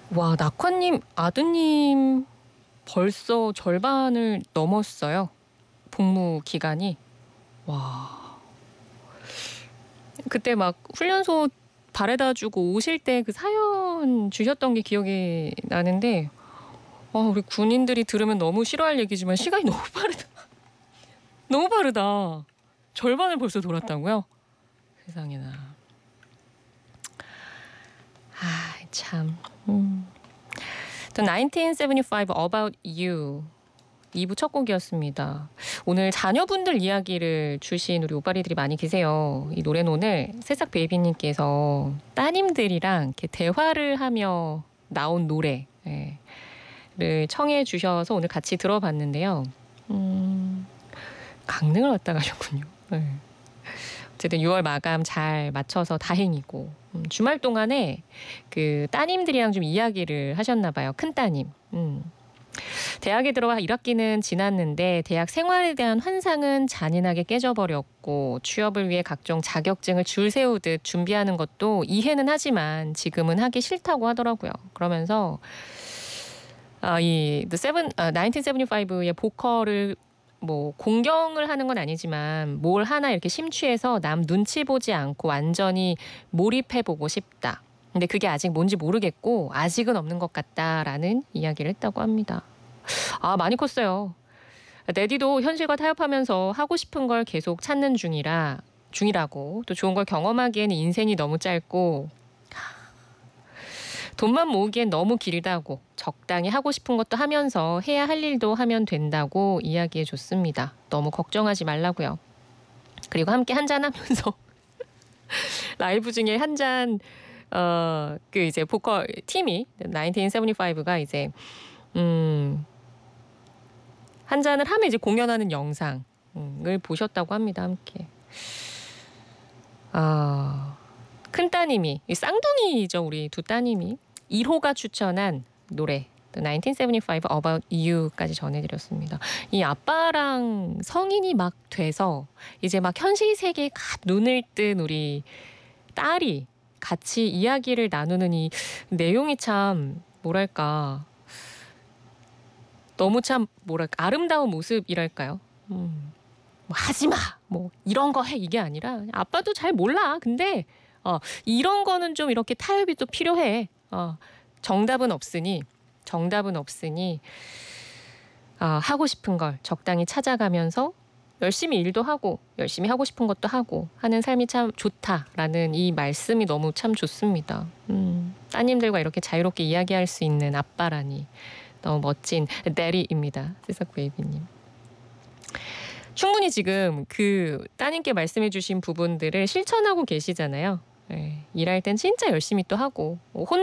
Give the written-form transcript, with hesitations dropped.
와, 낙화님 아드님 벌써 절반을 넘었어요. 복무 기간이. 와. 그때 막 훈련소 바래다 주고 오실 때 그 사연 주셨던 게 기억이 나는데, 우리 군인들이 들으면 너무 싫어할 얘기지만 시간이 너무 빠르다. 너무 빠르다. 절반을 벌써 돌았다고요? 세상에나. 참. The 1975 About You 2부 첫 곡이었습니다. 오늘 자녀분들 이야기를 주신 우리 오빠리들이 많이 계세요. 이 노래는 오늘 새싹 베이비님께서 따님들이랑 이렇게 대화를 하며 나온 노래를 청해 주셔서 오늘 같이 들어봤는데요. 강릉을 왔다 가셨군요. 네. 어쨌든 6월 마감 잘 맞춰서 다행이고, 주말 동안에 그 따님들이랑 좀 이야기를 하셨나 봐요. 큰 따님. 대학에 들어와 1학기는 지났는데 대학 생활에 대한 환상은 잔인하게 깨져버렸고, 취업을 위해 각종 자격증을 줄 세우듯 준비하는 것도 이해는 하지만 지금은 하기 싫다고 하더라고요. 그러면서 이 1975의 보컬을 뭐 공경을 하는 건 아니지만 뭘 하나 이렇게 심취해서 남 눈치 보지 않고 완전히 몰입해보고 싶다. 근데 그게 아직 뭔지 모르겠고 아직은 없는 것 같다라는 이야기를 했다고 합니다. 많이 컸어요. 내디도 현실과 타협하면서 하고 싶은 걸 계속 찾는 중이라고, 또 좋은 걸 경험하기에는 인생이 너무 짧고 돈만 모으기엔 너무 길다고, 적당히 하고 싶은 것도 하면서 해야 할 일도 하면 된다고 이야기해 줬습니다. 너무 걱정하지 말라고요. 그리고 함께 한잔하면서 라이브 중에 한 잔, 그 이제 보컬 팀이 1975가 이제 한 잔을 하면 이제 공연하는 영상을 보셨다고 합니다. 함께. 큰 따님이, 쌍둥이죠, 우리 두 따님이 1호가 추천한 노래 The 1975 About You까지 전해드렸습니다. 이 아빠랑 성인이 막 돼서 이제 막 현실 세계에 갓 눈을 뜬 우리 딸이 같이 이야기를 나누는 이 내용이 참 뭐랄까, 너무 참 뭐랄까 아름다운 모습이랄까요. 뭐 하지마 뭐 이런 거 해 이게 아니라, 아빠도 잘 몰라. 근데 이런 거는 좀 이렇게 타협이 또 필요해. 정답은 없으니 하고 싶은 걸 적당히 찾아가면서 열심히 일도 하고 열심히 하고 싶은 것도 하고 하는 삶이 참 좋다라는 이 말씀이 너무 참 좋습니다. 따님들과 이렇게 자유롭게 이야기할 수 있는 아빠라니 너무 멋진 데리입니다. 새싹 베이비님. 충분히 지금 그 따님께 말씀해 주신 부분들을 실천하고 계시잖아요. 네, 일할 땐 진짜 열심히 또 하고